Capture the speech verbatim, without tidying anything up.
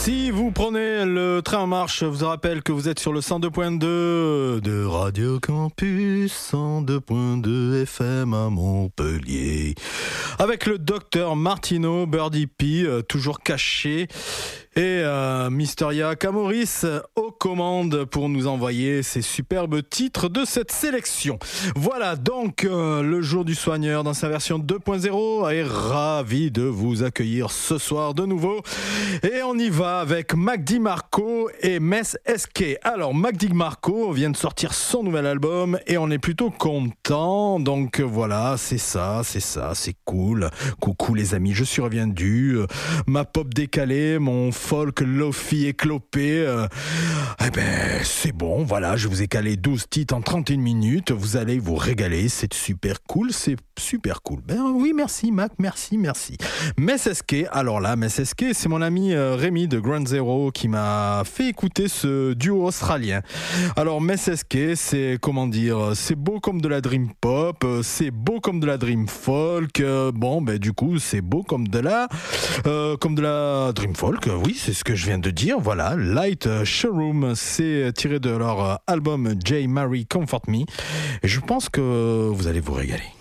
Si vous prenez le train en marche, je vous rappelle que vous êtes sur le cent deux point deux de Radio Campus, cent deux point deux F M à Montpellier. Avec le docteur Martino, Birdie P, euh, toujours caché, et euh, Mysteria Camoris aux commandes pour nous envoyer ces superbes titres de cette sélection. Voilà donc euh, le jour du soigneur dans sa version deux point zéro est ravi de vous accueillir ce soir de nouveau. Et on y va avec Mac DiMarco et Mess S K. Alors Mac DiMarco vient de sortir son nouvel album et on est plutôt content. Donc voilà, c'est ça, c'est ça, c'est cool. Coucou les amis, je suis reviendu. Ma pop décalée, mon folk lofi éclopé. Euh, eh ben c'est bon, voilà, je vous ai calé douze titres en trente et une minutes. Vous allez vous régaler, c'est super cool, c'est super cool. Ben oui, merci Mac, merci, merci. Mess S K, alors là, Mess S K, c'est mon ami euh, Rémi de Ground Zero qui m'a fait écouter ce duo australien. Alors Mess S K, c'est comment dire, c'est beau comme de la dream pop, c'est beau comme de la dream folk. Euh, bon, ben du coup, c'est beau comme de la, euh, comme de la dream folk. Oui, c'est ce que je viens de dire. Voilà, Light Showroom, c'est tiré de leur album J. Mary Comfort Me. Et je pense que vous allez vous régaler.